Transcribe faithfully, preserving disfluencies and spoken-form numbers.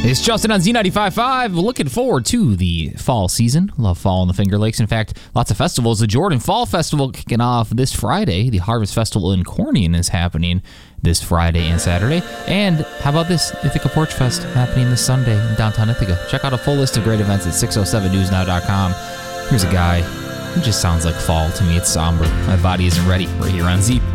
It's Justin on Z ninety-five point five. Looking forward to the fall season. Love fall in the Finger Lakes. In fact, lots of festivals. The Jordan Fall Festival kicking off this Friday. The Harvest Festival in Corning is happening this Friday and Saturday. And how about this? Ithaca Porch Fest happening this Sunday in downtown Ithaca. Check out a full list of great events at six oh seven news now dot com. Here's a guy who just sounds like fall to me. It's somber. My body isn't ready. Right here on Z.